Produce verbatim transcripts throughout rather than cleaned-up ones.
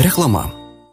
Reklama.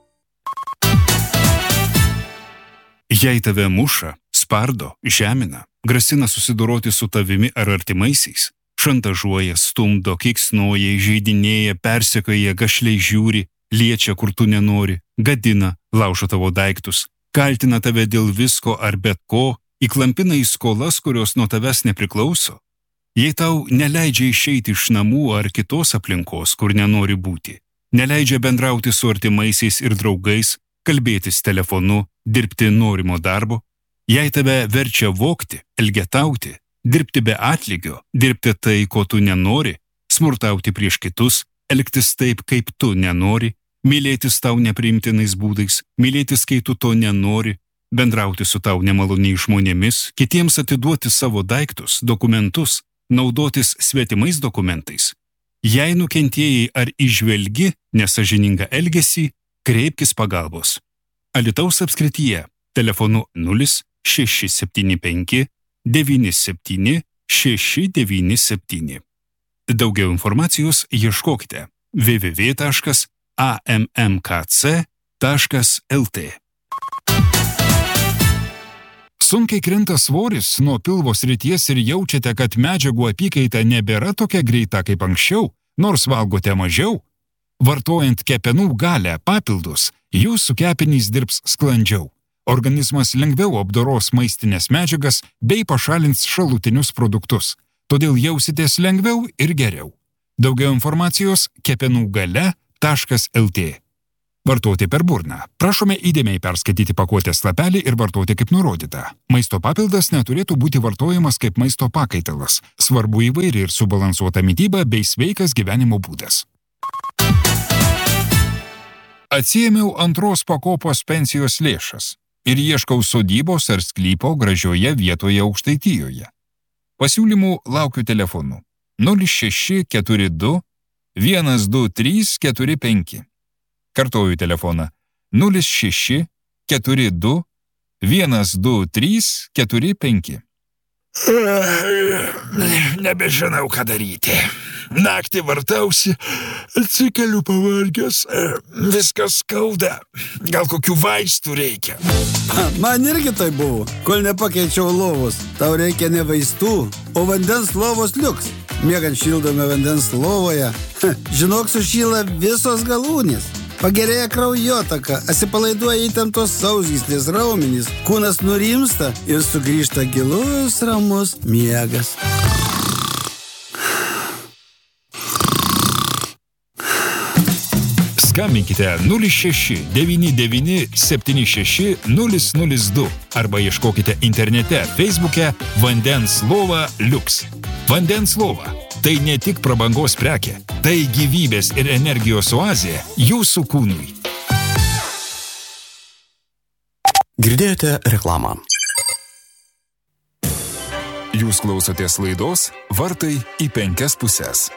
Jei tave muša, spardo, žemina, grasina susidoroti su tavimi ar artimaisiais, šantažuoja, stumdo, keiksnoja, įžeidinėja, persekioja, gašliai žiūri, liečia, kur tu nenori, gadina, laužo tavo daiktus, kaltina tave dėl visko ar bet ko, įklampina į skolas, kurios nuo tavęs nepriklauso. Jei tau neleidžia išeiti iš namų ar kitos aplinkos, kur nenori būti, neleidžia bendrauti su artimaisiais ir draugais, kalbėtis telefonu, dirbti norimo darbo, jei tave verčia vogti, elgetauti, dirbti be atlygio, dirbti tai, ko tu nenori, smurtauti prieš kitus, elgtis taip, kaip tu nenori, mylėtis tau nepriimtinais būdais, mylėtis, kai tu to nenori, bendrauti su tau nemaloniais žmonėmis, kitiems atiduoti savo daiktus, dokumentus, naudotis svetimais dokumentais. Jei nukentėjai ar įžvelgi nesąžiningą elgesį, kreipkis pagalbos. Alytaus apskrityje telefonu nulis šeši septyni penki devyni septyni šeši devyni septyni. Daugiau informacijos ieškokite w w w taškas a m m k c taškas l t. Sunkiai krinta svoris nuo pilvo srities ir jaučiate, kad medžiagų apykaita nebėra tokia greita kaip anksčiau, nors valgote mažiau? Vartojant kepenų galę papildus, jūsų kepenys dirbs sklandžiau. Organizmas lengviau apdoros maistinės medžiagas bei pašalins šalutinius produktus. Todėl jausitės lengviau ir geriau. Daugiau informacijos kepenų gale taškas l t. Vartoti per burną. Prašome įdėmiai perskaityti pakuotės lapelį ir vartoti kaip nurodyta. Maisto papildas neturėtų būti vartojamas kaip maisto pakaitalas. Svarbu įvairi ir subalansuota mityba bei sveikas gyvenimo būdas. Atsiėmiau antros pakopos pensijos lėšas ir ieškau sodybos ar sklypo gražioje vietoje Aukštaitijoje. Pasiūlymų laukiu telefonu nulis šeši keturi du vienas du trys keturi penki. Kartoju telefoną nulis šeši keturi du vienas du trys keturi penki. Nebežinau, ką daryti. Naktį vartausi, atsikeliu pavargęs, viskas skauda. Gal kokių vaistų reikia? Man irgi tai buvo, kol nepakeičiau lovos. Tau reikia ne vaistų, o vandens lovos liuks. Miegant šildome vandens lovoje. Žinok, sušyla visos galūnės. Pagerėja kraujotaka, atsipalaiduoja įtemptos sausgyslės raumenys, kūnas nurimsta ir sugrįžta gilus ramus miegas. Skambinkite nulis šeši devyni devyni septyni šeši nulis nulis du arba ieškokite internete Facebook'e Vandens lova Liuks. Vandens lova – tai ne tik prabangos prekė, tai gyvybės ir energijos oazė jūsų kūnui. Girdėjote reklamą. Jūs klausotės laidos Vartai į penkias puses.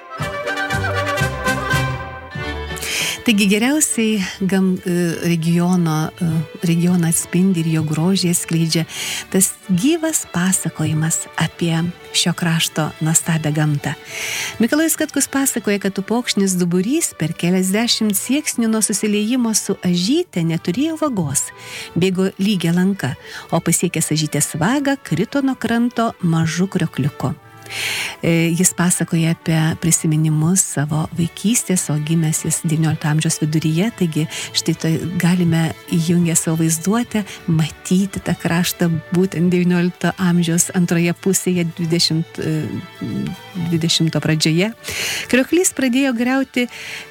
Taigi geriausiai gam, regiono, regioną atspindi ir jo grožį skleidžia tas gyvas pasakojimas apie šio krašto nuostabią gamtą. Mikalojus Katkus pasakoja, kad upokšnis duburys per keliasdešimt sieksnių nuo susiliejimo su ažyte neturėjo vagos, bėgo lygia lanka, o pasiekęs ažytės vagą krito nuo kranto mažu kriokliuku. Jis pasakoja apie prisiminimus savo vaikystės, o gimęs jis devyniolikto amžiaus viduryje, taigi štai tai galime įjungę savo vaizduotę matyti tą kraštą būtent devyniolikto amžiaus antroje pusėje, dvidešimto pradžioje. Krioklys pradėjo griauti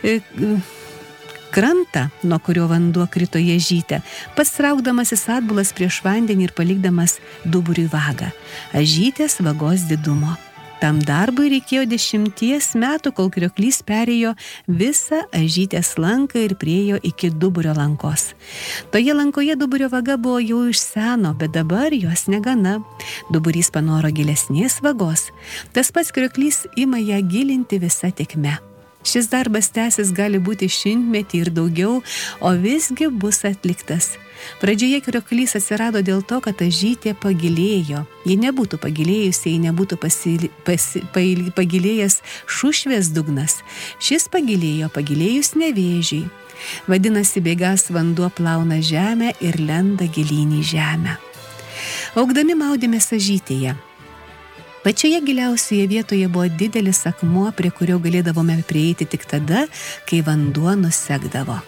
krantą, nuo kurio vanduo krito į ažytę, pats traukdamasis atbulas prieš vandenį ir palikdamas duburiui vagą, ažytės vagos didumo. Tam darbui reikėjo dešimties metų, kol krioklys perėjo visą ažytės lanką ir priėjo iki duburio lankos. Toje lankoje duburio vaga buvo jau iš seno, bet dabar jos negana. Duburys panoro gilesnės vagos. Tas pats krioklys ima ją gilinti visą tėkme. Šis darbas tęsis gali būti šimtmetį ir daugiau, o visgi bus atliktas. Pradžioje krioklys atsirado dėl to, kad ažytė pagilėjo. Jei nebūtų pagilėjusi, jei nebūtų pasi, pasi, pagilėjęs šušvės dugnas, šis pagilėjo pagilėjus nevėžiai. Vadinasi, bėgas vanduo plauna žemę ir lenda gilyn į žemę. Augdami maudėmės Ažytėje. Pačioje giliausioje vietoje buvo didelis akmuo, prie kurio galėdavome prieiti tik tada, kai vanduo nusekdavo.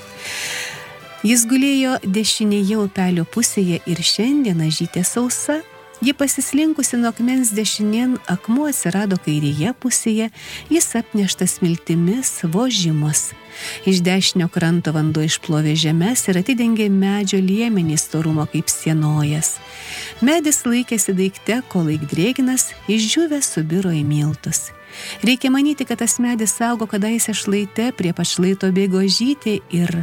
Jis gulėjo dešinėje upelio pusėje ir šiandien Ažytė sausa. Ji pasislinkusi nuo akmens dešinėn, akmuo atsirado kairėje pusėje, jis apneštas smiltimis, vožimus. Iš dešinio kranto vanduo išplovė žemes ir atidengė medžio liemenį storumo kaip sienojas. Medis laikėsi daikte, kol laik drėgnas, išdžiūvęs subiro į miltus. Reikia manyti, kad tas medis augo kadaise šlaite, prie pat šlaito bėgo Ažytė ir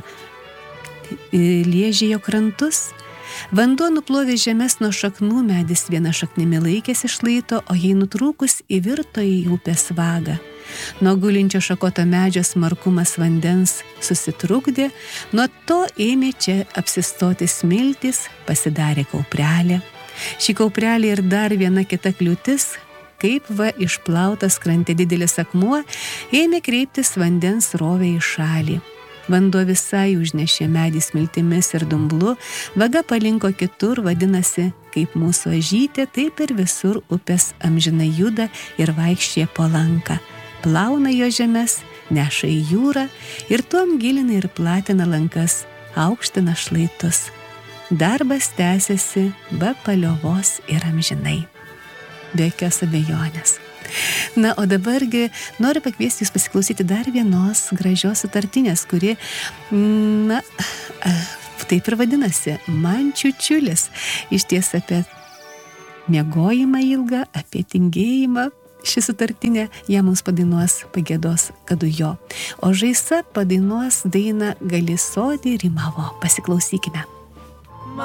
liežėjo krantus. Vanduo nuplovė žemės nuo šaknų, medis viena šaknimi laikėsi šlaito, o jei nutrūkus įvirto į upės vagą. Nuo gulinčio šakoto medžio smarkumas vandens susitrukdė, nuo to ėmė čia apsistoti smiltis, pasidarė kauprelė. Ši kauprelė ir dar viena kita kliūtis, kaip va išplautas krante didelis akmuo, ėmė kreiptis vandens rovė į šalį. Vanduo visai užnešė medį smiltimis ir dumblu, vaga palinko kitur, vadinasi, kaip mūsų Ažytė, taip ir visur upės amžinai juda ir vaikščia po lanką. Plauna jo žemes, neša į jūrą ir tuom gilina ir platina lankas, aukština šlaitus. Darbas tęsiasi be paliovos ir amžinai. Be jokios abejonės. Na, o dabargi noriu pakviesti jūs pasiklausyti dar vienos gražios sutartinės, kuri, na, taip ir vadinasi, man čiučiulis. Iš ties apie miegojimą ilgą, apie tingėjimą. Ši sutartinė ją mums padainuos pagiedos Kadujo. O Žaisa padainuos dainą Gali sodį rimavo. Pasiklausykime.